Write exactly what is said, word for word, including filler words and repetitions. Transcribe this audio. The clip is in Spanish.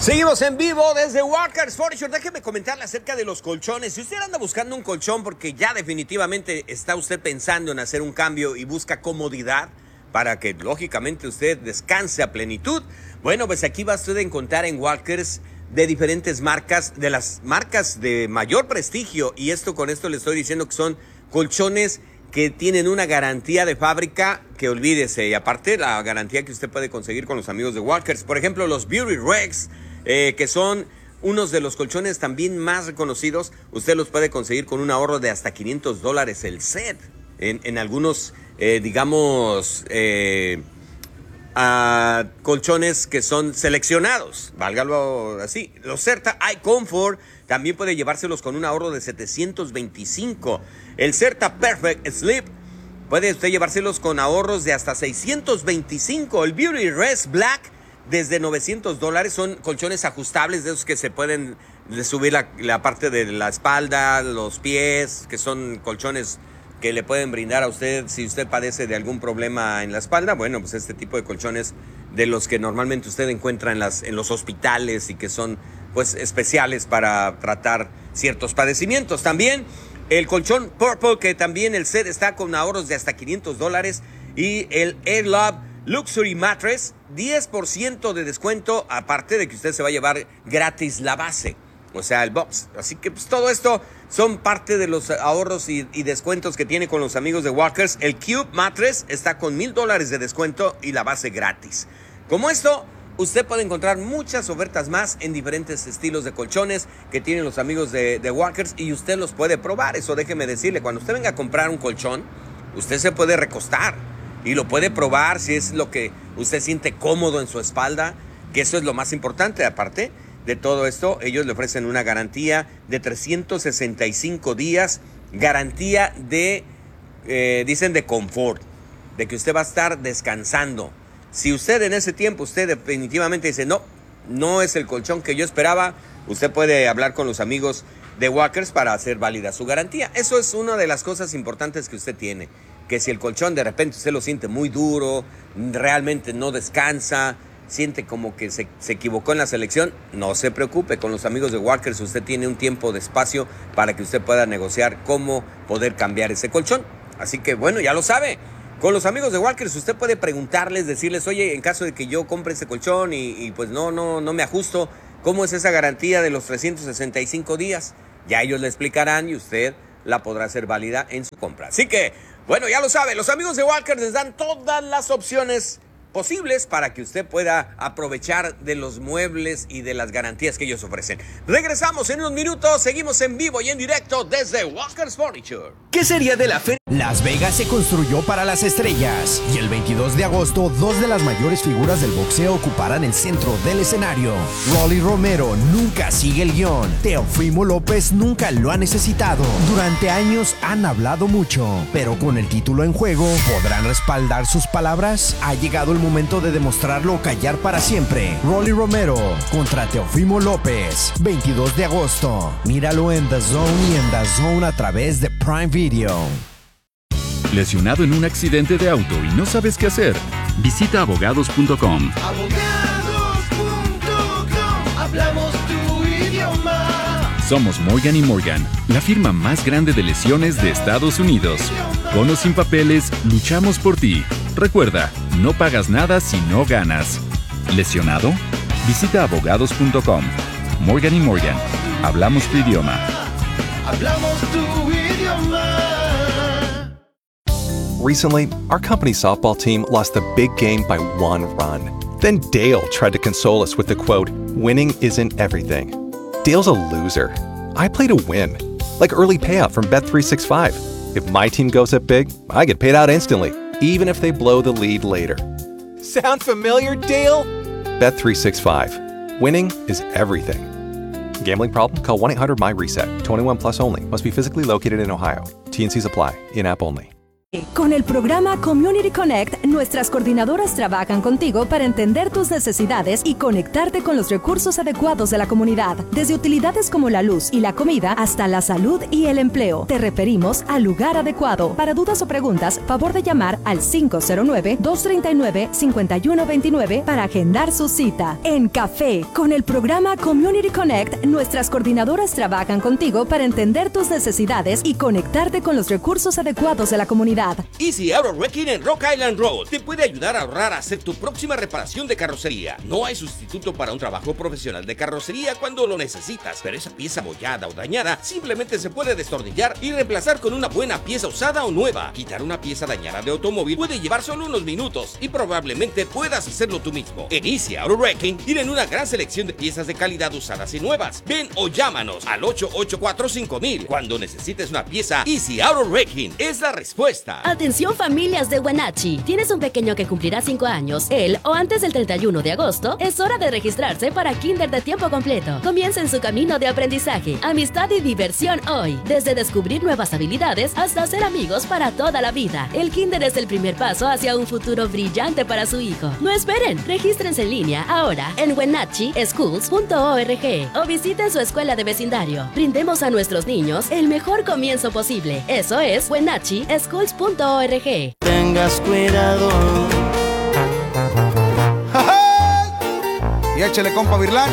Seguimos en vivo desde Walker's Furniture. Déjeme comentarle acerca de los colchones. Si usted anda buscando un colchón porque ya definitivamente está usted pensando en hacer un cambio y busca comodidad para que lógicamente usted descanse a plenitud, bueno, pues aquí va usted a encontrar en Walker's de diferentes marcas, de las marcas de mayor prestigio, y esto con esto le estoy diciendo que son colchones que tienen una garantía de fábrica que olvídese, y aparte la garantía que usted puede conseguir con los amigos de Walker's. Por ejemplo, los Beauty Rex, eh, que son unos de los colchones también más reconocidos, usted los puede conseguir con un ahorro de hasta quinientos dólares el set, en, en algunos, eh, digamos, eh, uh, colchones que son seleccionados, válgalo así. Los Serta iComfort también puede llevárselos con un ahorro de setecientos veinticinco. El Serta Perfect Sleep puede usted llevárselos con ahorros de hasta seiscientos veinticinco. El Beauty Rest Black desde novecientos dólares. Son colchones ajustables, de esos que se pueden subir la, la parte de la espalda, los pies, que son colchones que le pueden brindar a usted si usted padece de algún problema en la espalda. Bueno, pues este tipo de colchones de los que normalmente usted encuentra en, las, en los hospitales y que son pues especiales para tratar ciertos padecimientos. También el colchón Purple, que también el set está con ahorros de hasta quinientos dólares. Y el Air Love Luxury Mattress, diez por ciento de descuento, aparte de que usted se va a llevar gratis la base, o sea, el box. Así que pues todo esto son parte de los ahorros y, y descuentos que tiene con los amigos de Walker's. El Cube Mattress está con mil dólares de descuento y la base gratis. Como esto, usted puede encontrar muchas ofertas más en diferentes estilos de colchones que tienen los amigos de, de Walker's, y usted los puede probar. Eso déjeme decirle, cuando usted venga a comprar un colchón, usted se puede recostar y lo puede probar si es lo que usted siente cómodo en su espalda, que eso es lo más importante. Aparte de todo esto, ellos le ofrecen una garantía de trescientos sesenta y cinco días, garantía de, eh, dicen de confort, de que usted va a estar descansando. Si usted en ese tiempo, usted definitivamente dice, no, no es el colchón que yo esperaba, usted puede hablar con los amigos de Walker's para hacer válida su garantía. Eso es una de las cosas importantes que usted tiene, que si el colchón de repente usted lo siente muy duro, realmente no descansa, siente como que se, se equivocó en la selección, no se preocupe, con los amigos de Walker's usted tiene un tiempo de espacio para que usted pueda negociar cómo poder cambiar ese colchón. Así que bueno, ya lo sabe. Con los amigos de Walker's usted puede preguntarles, decirles, oye, en caso de que yo compre ese colchón y, y pues no, no, no me ajusto, ¿cómo es esa garantía de los trescientos sesenta y cinco días? Ya ellos le explicarán y usted la podrá hacer válida en su compra. Así que, bueno, ya lo sabe, los amigos de Walker's les dan todas las opciones posibles para que usted pueda aprovechar de los muebles y de las garantías que ellos ofrecen. Regresamos en unos minutos, seguimos en vivo y en directo desde Walker's Furniture. ¿Qué sería de la feria? Las Vegas se construyó para las estrellas, y el veintidós de agosto, dos de las mayores figuras del boxeo ocuparán el centro del escenario. Rolly Romero nunca sigue el guión. Teofimo López nunca lo ha necesitado. Durante años han hablado mucho, pero con el título en juego, ¿podrán respaldar sus palabras? Ha llegado el momento de demostrarlo o callar para siempre. Rolly Romero contra Teofimo López, veintidós de agosto. Míralo en The Zone y en The Zone a través de Prime Video. ¿Lesionado en un accidente de auto y no sabes qué hacer? Visita abogados punto com. abogados punto com, hablamos tu idioma. Somos Morgan y Morgan, la firma más grande de lesiones de Estados Unidos. Con o sin papeles, luchamos por ti. Recuerda, no pagas nada si no ganas. ¿Lesionado? Visita abogados punto com. Morgan y Morgan, hablamos tu idioma. Hablamos tu idioma. Recently, our company's softball team lost a big game by one run. Then Dale tried to console us with the quote, "Winning isn't everything." Dale's a loser. I play to win. Like early payout from Bet three sixty-five. If my team goes up big, I get paid out instantly, even if they blow the lead later. Sound familiar, Dale? Bet three sixty-five. Winning is everything. Gambling problem? Call one eight hundred M Y RESET. twenty-one plus only. Must be physically located in Ohio. T and C's apply. In-app only. Con el programa Community Connect, nuestras coordinadoras trabajan contigo para entender tus necesidades y conectarte con los recursos adecuados de la comunidad. Desde utilidades como la luz y la comida hasta la salud y el empleo. Te referimos al lugar adecuado. Para dudas o preguntas, favor de llamar al cinco cero nueve, dos tres nueve, cinco uno dos nueve para agendar su cita. En Café, con el programa Community Connect, nuestras coordinadoras trabajan contigo para entender tus necesidades y conectarte con los recursos adecuados de la comunidad. Easy Auto Wrecking en Rock Island Road te puede ayudar a ahorrar a hacer tu próxima reparación de carrocería. No hay sustituto para un trabajo profesional de carrocería cuando lo necesitas, pero esa pieza abollada o dañada simplemente se puede destornillar y reemplazar con una buena pieza usada o nueva. Quitar una pieza dañada de automóvil puede llevar solo unos minutos y probablemente puedas hacerlo tú mismo. En Easy Auto Wrecking tienen una gran selección de piezas de calidad usadas y nuevas. Ven o llámanos al ocho ocho cuatro cinco mil. Cuando necesites una pieza, Easy Auto Wrecking es la respuesta. Atención familias de Wenatchee. ¿Tienes un pequeño que cumplirá cinco años? Él o antes del treinta y uno de agosto, es hora de registrarse para Kinder de tiempo completo. Comiencen su camino de aprendizaje, amistad y diversión hoy. Desde descubrir nuevas habilidades hasta ser amigos para toda la vida. El Kinder es el primer paso hacia un futuro brillante para su hijo. No esperen, regístrense en línea ahora en wenatchee schools punto org o visiten su escuela de vecindario. Brindemos a nuestros niños el mejor comienzo posible. Eso es wenatchee schools punto org. Tengas cuidado. Y échale, compa Virlán.